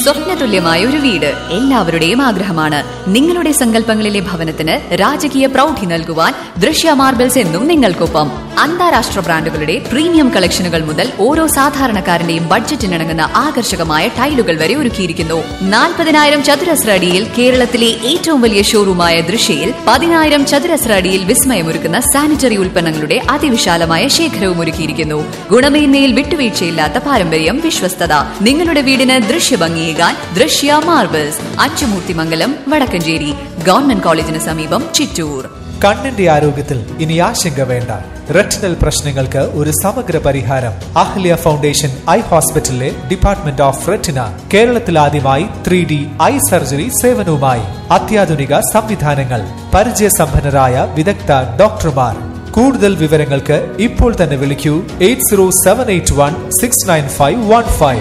സ്വപ്നതുല്യമായ ഒരു വീട് എല്ലാവരുടെയും ആഗ്രഹമാണ്. നിങ്ങളുടെ സങ്കല്പങ്ങളിലെ ഭവനത്തിന് രാജകീയ പ്രൗഢി നൽകുവാൻ ദൃശ്യ മാർബിൾസ് എന്നും നിങ്ങൾക്കൊപ്പം. അന്താരാഷ്ട്ര ബ്രാൻഡുകളുടെ പ്രീമിയം കളക്ഷനുകൾ മുതൽ ഓരോ സാധാരണക്കാരന്റെയും ബഡ്ജറ്റിനിണങ്ങുന്ന ആകർഷകമായ ടൈലുകൾ വരെ ഒരുക്കിയിരിക്കുന്നു. 40,000 ചതുരശ്ര അടിയിൽ കേരളത്തിലെ ഏറ്റവും വലിയ ഷോറൂമായ ദൃശ്യയിൽ 10,000 ചതുരശ്ര അടിയിൽ വിസ്മയമൊരുക്കുന്ന സാനിറ്ററി ഉൽപ്പന്നങ്ങളുടെ അതിവിശാലമായ ശേഖരവും ഒരുക്കിയിരിക്കുന്നു. ഗുണമേന്മയിൽ വിട്ടുവീഴ്ചയില്ലാത്ത പാരമ്പര്യം, വിശ്വസ്തത. നിങ്ങളുടെ വീടിന് ദൃശ്യഭംഗിയേകാൻ ദൃശ്യ മാർബിൾസ്, അച്ചുമൂർത്തിമംഗലം, വടക്കഞ്ചേരി. ഗവൺമെന്റ് കോളേജിന് സമീപം, ചിറ്റൂർ. കണ്ണിന്റെ ആരോഗ്യത്തിൽ ഇനി ആശങ്ക വേണ്ട. റെറ്റിനൽ പ്രശ്നങ്ങൾക്ക് ഒരു സമഗ്ര പരിഹാരം അഹ്ല്യ ഫൗണ്ടേഷൻ ഐ ഹോസ്പിറ്റലിലെ ഡിപ്പാർട്ട്മെന്റ് ഓഫ് റെറ്റിന. കേരളത്തിൽ ആദ്യമായി 3D ഐ സർജറി സേവനവുമായി അത്യാധുനിക സംവിധാനങ്ങൾ, പരിചയസമ്പന്നരായ വിദഗ്ധ ഡോക്ടർമാർ. കൂടുതൽ വിവരങ്ങൾക്ക് ഇപ്പോൾ തന്നെ വിളിക്കൂ 8078169515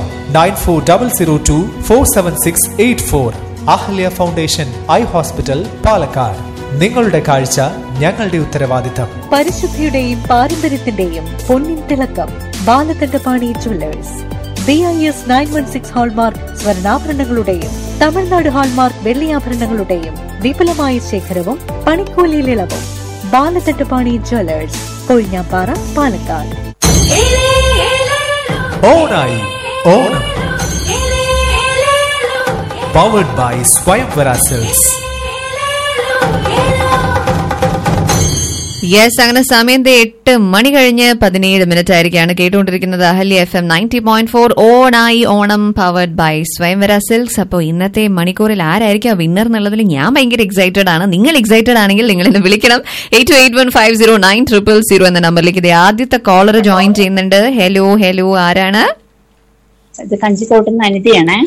9400247684. Ahalia foundation eye hospital, Palakkad. നിങ്ങളുടെ കാഴ്ച ഞങ്ങളുടെ ഉത്തരവാദിത്തം. പരിശുദ്ധിയുടെയും പാരമ്പര്യത്തിന്റെയും പൊന്നിൻ തിളക്കം Balakandapani Jewellers. BIS 916 hallmark സ്വർണ്ണാഭരണങ്ങളുടെയും Tamil Nadu hallmark വെള്ളിയാഭരണങ്ങളുടെയും വിപുലമായ ശേഖരവും പണിക്കൂലിയിൽ ഇളവും. ബാലകണ്ഠപാണി ജ്വല്ലേഴ്സ്, കൊഴിഞ്ഞാപ്പാറ, പാലക്കാട്. ഓണായി ഓണം പവർഡ് ബൈ സ്വയംവര സിൽക്സ്. യെസ്, അങ്ങനെ സമയം 8 മണി കഴിഞ്ഞ് 17 ആയിരിക്കാണ് കേട്ടുകൊണ്ടിരിക്കുന്നത് അഹല്യ FM 90.4 ഓണായി ഓണം പവർഡ് ബൈ സ്വയംവര സിൽക്സ്. അപ്പോൾ ഇന്നത്തെ മണിക്കൂറിൽ ആരായിരിക്കും വിന്നർ എന്നുള്ളതിൽ ഞാൻ ഭയങ്കര എക്സൈറ്റഡ് ആണ്. നിങ്ങൾ എക്സൈറ്റഡ് ആണെങ്കിൽ നിങ്ങൾ ഇന്ന് വിളിക്കണം 8281509000 എന്ന നമ്പറിലേക്ക്. ഇത് ആദ്യത്തെ കോളർ ജോയിൻ ചെയ്യുന്നുണ്ട്. ഹലോ ഹലോ, ആരാണ്? കഞ്ചിക്കോട്ടുന്ന അനിതയാണ്.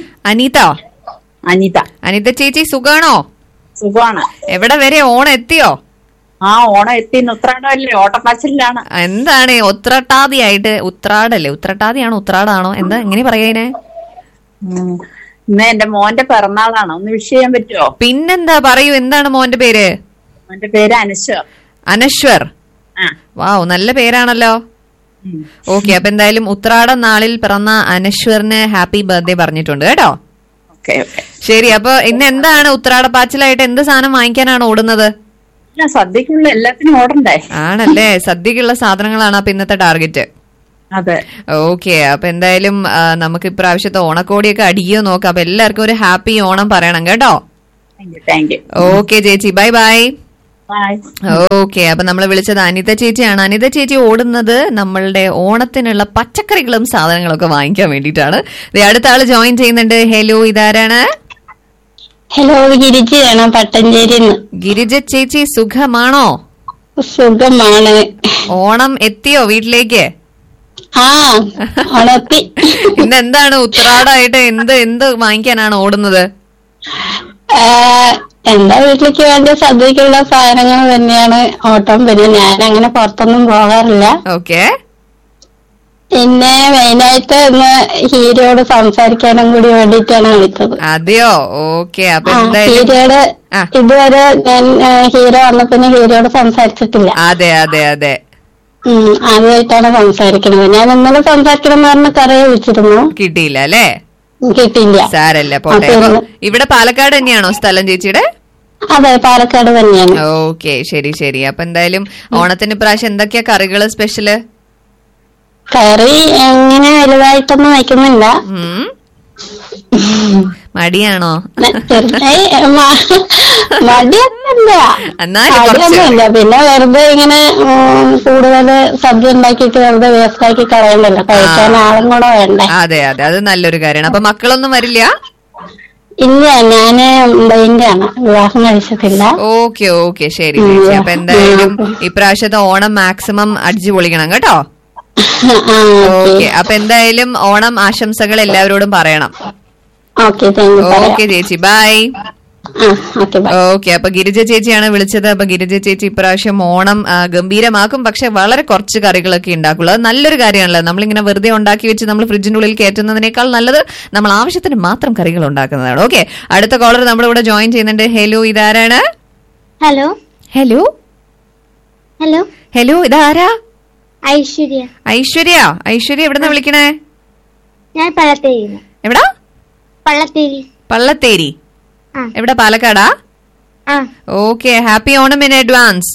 അനിത ചേച്ചി, സുഖാണോ? സുഖമാണ്. എവിടെ വരെ ഓണം എത്തിയോ? ഓണം എത്തി. ഉത്രാടമല്ലേ, ഓട്ടപ്പാച്ചിലാണ്. എന്താണ് ഉത്രട്ടാതിയായിട്ട്? ഉത്രട്ടാതിയാണോ ഉത്രാടാണോ എന്താ എങ്ങനെ പറയാനെ? ഇന്ന് എന്റെ മോന്റെ പിറന്നാളാണ്. ഒന്ന് വിഷ് ചെയ്യാൻ പറ്റുമോ? പിന്നെന്താ, പറയൂ. എന്താണ് മോന്റെ പേര്? മോന്റെ പേര് അനശ്വർ. അനശ്വർ, വാവ്, നല്ല പേരാണല്ലോ. ഓക്കെ, അപ്പൊ എന്തായാലും ഉത്രാട നാളിൽ പിറന്ന അനശ്വറിന് ഹാപ്പി ബർത്ത്ഡേ പറഞ്ഞിട്ടുണ്ട് കേട്ടോ. ശരി, അപ്പൊ ഇന്ന് എന്താണ് ഉത്രാടപ്പാച്ചിലായിട്ട് എന്ത് സാധനം വാങ്ങിക്കാനാണ് ഓടുന്നത്? സദ്യക്കുള്ള എല്ലാത്തിനും ഓടണ്ടേ? ആണല്ലേ, സദ്യക്കുള്ള സാധനങ്ങളാണ് അപ്പൊ ഇന്നത്തെ ടാർഗറ്റ്. അതെ, ഓക്കെ. അപ്പൊ എന്തായാലും നമുക്ക് ഇപ്രാവശ്യത്തെ ഓണക്കോടിയൊക്കെ അടിയോ നോക്കാം. അപ്പൊ എല്ലാവർക്കും ഒരു ഹാപ്പി ഓണം പറയണം കേട്ടോ. ഓക്കെ ചേച്ചി, ബൈ ബൈ. ഓക്കെ, അപ്പൊ നമ്മൾ വിളിച്ചത് അനിത ചേച്ചിയാണ്. അനിത ചേച്ചി ഓടുന്നത് നമ്മളുടെ ഓണത്തിനുള്ള പച്ചക്കറികളും സാധനങ്ങളൊക്കെ വാങ്ങിക്കാൻ വേണ്ടിയിട്ടാണ്. അടുത്ത ആള് ജോയിൻ ചെയ്യുന്നുണ്ട്. ഹലോ, ഇതാരാണ്? ഹലോ, ഗിരിജയാണ്, പട്ടഞ്ചേരി. ഗിരിജ ചേച്ചി, സുഖമാണോ? സുഖമാണ്. ഓണം എത്തിയോ വീട്ടിലേക്ക്? ഓണത്തി. ഇന്ന് എന്താണ് ഉത്രാടായിട്ട് എന്ത് വാങ്ങിക്കാനാണ് ഓടുന്നത്? എന്റെ വീട്ടിലേക്ക് വേണ്ടി സദ്യക്കുള്ള സാധനങ്ങൾ തന്നെയാണ് ഓട്ടം. പിന്നെ ഞാൻ അങ്ങനെ പുറത്തൊന്നും പോകാറില്ല. ഓക്കെ. പിന്നെ മെയിനായിട്ട് ഇന്ന് ഹീരോയോട് സംസാരിക്കാനും കൂടി വേണ്ടിയിട്ടാണ് വിളിച്ചത്. അതെയോ? ഓക്കെ. അപ്പൊ ഹീരോയോട് ഇതുവരെ ഞാൻ ഹീറോ വന്ന പിന്നെ ഹീരോയോട് സംസാരിച്ചിട്ടില്ല. അതെ അതെ അതെ, ആദ്യമായിട്ടാണ് സംസാരിക്കുന്നത്. ഞാൻ ഇന്നലെ സംസാരിക്കണം എന്ന് പറഞ്ഞ കറിയെ വിളിച്ചിരുന്നു, കിട്ടിയില്ല അല്ലേ? കിട്ടിയില്ല. സാരല്ല, പോട്ടെ. ഇവിടെ പാലക്കാട് തന്നെയാണോ സ്ഥലം ചേച്ചിയുടെ? അതെ, പാലക്കാട് തന്നെയാണ്. ഓക്കെ, ശരി ശരി. അപ്പൊ എന്തായാലും ഓണത്തിന് പ്രാവശ്യം എന്തൊക്കെയാ കറികള് സ്പെഷ്യല്? കറി എങ്ങനെ വലുതായിട്ടൊന്നും വയ്ക്കുന്നില്ല. മടിയാണോ? മടിയൊന്നുമില്ല. പിന്നെ വെറുതെ ഇങ്ങനെ കൂടുതൽ സദ്യ ഉണ്ടാക്കിയിട്ട് വെറുതെ വേസ്റ്റ് ആക്കി കളയണ്ടല്ലോ, കഴിക്കാൻ ആളും കൂടെ വേണ്ടേ. അതെ അതെ, അത് നല്ലൊരു കാര്യമാണ്. അപ്പൊ മക്കളൊന്നും വരില്ല? ഇല്ല, ഞാന് ബ്ലൈൻഡാണ്, വിവാഹം കഴിച്ചിട്ടില്ല. ഓക്കെ ഓക്കെ, ശരി ചേച്ചി. അപ്പൊ എന്തായാലും ഇപ്രാവശ്യത്തെ ഓണം മാക്സിമം അടിച്ചു പൊളിക്കണം കേട്ടോ. ഓക്കെ, അപ്പൊ എന്തായാലും ഓണം ആശംസകൾ എല്ലാവരോടും പറയണം. ഓക്കെ ചേച്ചി, ബൈ. ഓക്കെ, അപ്പൊ ഗിരിജ ചേച്ചിയാണ് വിളിച്ചത്. അപ്പൊ ഗിരിജ ചേച്ചി ഇപ്രാവശ്യം ഓണം ഗംഭീരമാക്കും, പക്ഷെ വളരെ കുറച്ച് കറികളൊക്കെ ഉണ്ടാക്കുള്ളൂ. അത് നല്ലൊരു കാര്യമാണല്ലോ. നമ്മളിങ്ങനെ വെറുതെ ഉണ്ടാക്കി വെച്ച് നമ്മൾ ഫ്രിഡ്ജിന്റെ ഉള്ളിൽ കയറ്റുന്നതിനേക്കാൾ നല്ലത് നമ്മൾ ആവശ്യത്തിന് മാത്രം കറികൾ ഉണ്ടാക്കുന്നതാണ്. ഓക്കെ, അടുത്ത കോളർ നമ്മുടെ ഇവിടെ ജോയിൻ ചെയ്യുന്നുണ്ട്. ഹലോ, ഇതാരാണ്? ഹലോ ഹലോ ഹലോ ഹലോ, ഇതാരാ? ഐശ്വര്യ. ഐശ്വര്യ, ഐശ്വര്യ എവിടെന്നാ വിളിക്കണേ? ഞാൻ പഴത്തേരി. എവിടാ? പള്ളത്തേരി. പള്ളത്തേരി. ആ. എവിടെ? പാലക്കാടാ? ആ. Okay, happy Onam in advance.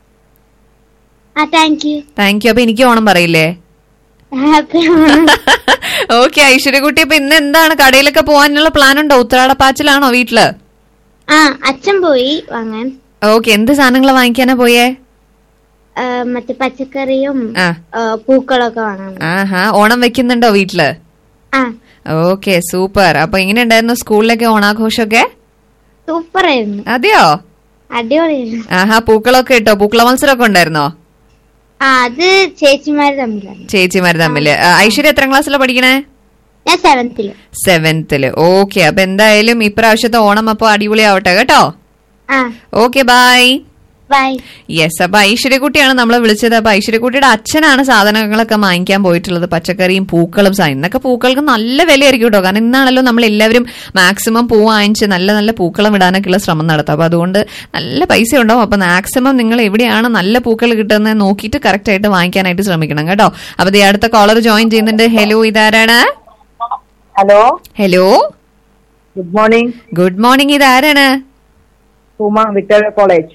Thank you. Thank you. അപ്പൊ എനിക്ക് ഓണം പറയില്ലേ? ഹാപ്പി. ഓക്കെ ഐശ്വര്യക്കുട്ടി, അപ്പൊ ഇന്ന് എന്താണ് കടയിലൊക്കെ പോകാനുള്ള പ്ലാൻ ഉണ്ടോ? ഉത്രാടപ്പാച്ചിലാണോ വീട്ടില്? അച്ഛൻ പോയി വാങ്ങാൻ. ഓക്കെ, എന്ത് സാധനങ്ങളാ വാങ്ങിക്കാനാ പോയേ? മറ്റേ പച്ചക്കറിയും പൂക്കളൊക്കെ വാങ്ങാൻ. ആഹാ, ഓണം വെക്കുന്നുണ്ടോ വീട്ടില്? Okay, super. അപ്പൊ എങ്ങനെ ഉണ്ടായിരുന്നു സ്കൂളിലൊക്കെ ഓണാഘോഷമൊക്കെ? സൂപ്പർ ആയിരുന്നു. അതെയോ? അടിപൊളിയായിരുന്നു. ആഹാ, പൂക്കളൊക്കെ ഇട്ടോ? പൂക്കള മത്സരമൊക്കെ ഉണ്ടായിരുന്നോ? അത് ചേച്ചിമാര് തമ്മിലാണ്. ചേച്ചിമാര് തമ്മില്. ഐശ്വര്യ എത്രാം ക്ലാസ്സിലാണ് പഠിക്കണേ? ഞാൻ 7th. ഓക്കെ, അപ്പൊ എന്തായാലും ഇപ്രാവശ്യത്തെ ഓണം അപ്പൊ അടിപൊളി ആവട്ടെ കേട്ടോ. Okay, by. യെസ്, അപ്പൊ ഐശ്വര്യക്കുട്ടിയാണ് നമ്മളെ വിളിച്ചത്. അപ്പൊ ഐശ്വര്യക്കുട്ടിയുടെ അച്ഛനാണ് സാധനങ്ങളൊക്കെ വാങ്ങിക്കാൻ പോയിട്ടുള്ളത്, പച്ചക്കറിയും പൂക്കളും. ഇന്നൊക്കെ പൂക്കൾക്ക് നല്ല വിലയായിരിക്കും കേട്ടോ. കാരണം ഇന്നാണല്ലോ നമ്മൾ എല്ലാവരും മാക്സിമം പൂ വാങ്ങിച്ച് നല്ല നല്ല പൂക്കളം ഇടാനൊക്കെയുള്ള ശ്രമം നടത്തും. അപ്പൊ അതുകൊണ്ട് നല്ല പൈസ ഉണ്ടാവും. അപ്പൊ മാക്സിമം നിങ്ങൾ എവിടെയാണ് നല്ല പൂക്കൾ കിട്ടുന്നത് നോക്കിയിട്ട് കറക്റ്റ് ആയിട്ട് വാങ്ങിക്കാനായിട്ട് ശ്രമിക്കണം കേട്ടോ. അപ്പൊ അടുത്ത കോളർ ജോയിൻ ചെയ്യുന്നുണ്ട്. ഹലോ, ഇതാരാണ്? Hello. Hello, good morning. Good morning. ഇതാരാണ്? Suma, Victoria college.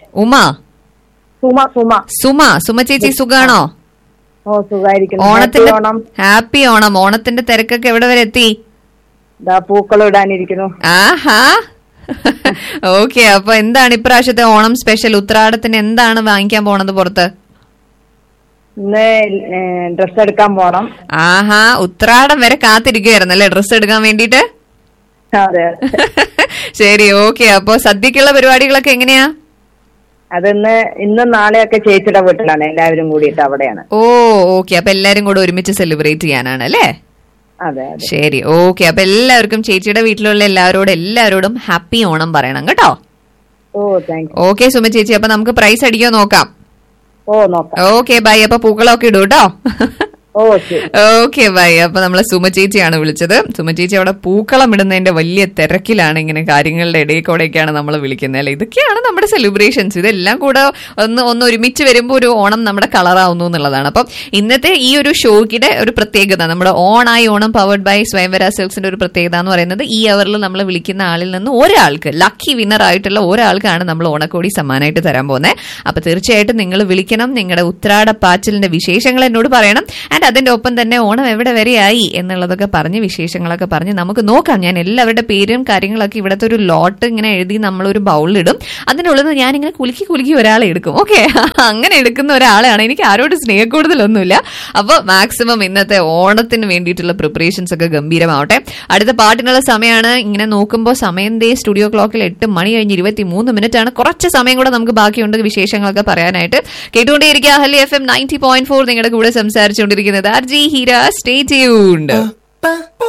സുമ ചേച്ചി, സുഖാണോ? ഓണത്തിന്റെ ഹാപ്പി ഓണം. ഓണത്തിന്റെ തിരക്കൊക്കെ എവിടെ വരെ എത്തി? പൂക്കൾ ഇടാനിരിക്കുന്നു. ആഹാ, ഓക്കെ. അപ്പൊ എന്താണ് ഇപ്രാവശ്യത്തെ ഓണം സ്പെഷ്യൽ? ഉത്രാടത്തിന് എന്താണ് വാങ്ങിക്കാൻ പോണത് പുറത്ത്? ഇന്ന് ഡ്രസ് എടുക്കാൻ പോണം. ആഹാ, ഉത്രാടം വരെ കാത്തിരിക്കുകയായിരുന്നല്ലേ ഡ്രസ് എടുക്കാൻ വേണ്ടിട്ട്? അതെ. ശരി, ഓക്കെ. അപ്പൊ സദ്യക്കുള്ള പരിപാടികളൊക്കെ എങ്ങനെയാ? ഇന്നും നാളെയൊക്കെ ചേച്ചിയുടെ വീട്ടിലാണ്, എല്ലാവരും കൂടിയിട്ട് അവിടെയാണ്. ഓക്കെ. അപ്പൊ എല്ലാരും കൂടെ ഒരുമിച്ച് സെലിബ്രേറ്റ് ചെയ്യാനാണ് അല്ലേ? അതെ. ശരി, ഓക്കെ. അപ്പൊ എല്ലാവർക്കും ചേച്ചിയുടെ വീട്ടിലുള്ള എല്ലാവരോടും ഹാപ്പി ഓണം പറയണം കേട്ടോ. ഓക്കെ സുമ ചേച്ചി, അപ്പൊ നമുക്ക് പ്രൈസ് അടിക്കോ നോക്കാം. Okay, by. അപ്പൊ പൂക്കളൊക്കെ ഇടൂ കേട്ടോ. Okay, by. അപ്പൊ നമ്മളെ സുമ ചേച്ചിയാണ് വിളിച്ചത്. സുമ ചേച്ചി അവിടെ പൂക്കളം ഇടുന്നതിന്റെ വലിയ തിരക്കിലാണ്. ഇങ്ങനെ കാര്യങ്ങളുടെ ഇടയിൽ കൂടെയൊക്കെയാണ് നമ്മൾ വിളിക്കുന്നത് അല്ലെ. ഇതൊക്കെയാണ് നമ്മുടെ സെലിബ്രേഷൻസ്. ഇതെല്ലാം കൂടെ ഒന്ന് ഒരുമിച്ച് വരുമ്പോൾ ഒരു ഓണം നമ്മുടെ കളറാവുന്നു എന്നുള്ളതാണ്. അപ്പം ഇന്നത്തെ ഈ ഒരു ഷോയുടെ ഒരു പ്രത്യേകത, നമ്മുടെ ഓണായി ഓണം പവർഡ് ബൈ സ്വയംവര സിൽക്സിന്റെ ഒരു പ്രത്യേകത എന്ന് പറയുന്നത്, ഈ അവറിൽ നമ്മൾ വിളിക്കുന്ന ആളിൽ നിന്ന് ഒരാൾക്ക്, ലക്കി വിന്നർ ആയിട്ടുള്ള ഒരാൾക്കാണ് നമ്മൾ ഓണക്കോടി സമ്മാനമായിട്ട് തരാൻ പോകുന്നത്. അപ്പൊ തീർച്ചയായിട്ടും നിങ്ങൾ വിളിക്കണം, നിങ്ങളുടെ ഉത്രാടപ്പാച്ചിലിന്റെ വിശേഷങ്ങൾ എന്നോട് പറയണം. ആൻഡ് അതിന്റെ ഒപ്പം തന്നെ ഓണം എവിടെ വരെയായി എന്നുള്ളതൊക്കെ പറഞ്ഞ് വിശേഷങ്ങളൊക്കെ പറഞ്ഞ് നമുക്ക് നോക്കാം. ഞാൻ എല്ലാവരുടെ പേരും കാര്യങ്ങളൊക്കെ ഇവിടുത്തെ ഒരു ലോട്ട് ഇങ്ങനെ എഴുതി നമ്മളൊരു ബൗളിലിടും. അതിനുള്ളത് ഞാനിങ്ങനെ കുലുക്കി ഒരാളെ എടുക്കും. ഓക്കെ, അങ്ങനെ എടുക്കുന്ന ഒരാളെയാണ്. എനിക്ക് ആരോട് സ്നേഹക്കൂടുതലൊന്നുമില്ല. അപ്പൊ മാക്സിമം ഇന്നത്തെ ഓണത്തിന് വേണ്ടിയിട്ടുള്ള പ്രിപ്പറേഷൻസ് ഒക്കെ ഗംഭീരമാവട്ടെ. അടുത്ത പാട്ടിനുള്ള സമയമാണ്. ഇങ്ങനെ നോക്കുമ്പോൾ സമയം ദേ സ്റ്റുഡിയോ ക്ലോക്കിൽ 8 മണി കഴിഞ്ഞ് 23 മിനിറ്റാണ്. കുറച്ച് സമയം കൂടെ നമുക്ക് ബാക്കിയുണ്ട് വിശേഷങ്ങളൊക്കെ പറയാനായിട്ട്. കേട്ടുകൊണ്ടേയിരിക്കുക അഹല്യ FM 90.4. നിങ്ങളുടെ കൂടെ സംസാരിച്ചുകൊണ്ടിരിക്കുന്നത് RJ ഹീര. Stay tuned.